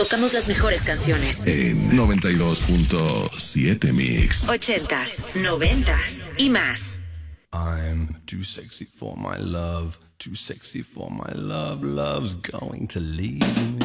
Tocamos las mejores canciones. En 92.7 Mix. 80s, 90s y más. I'm too sexy for my love, too sexy for my love, love's going to leave me.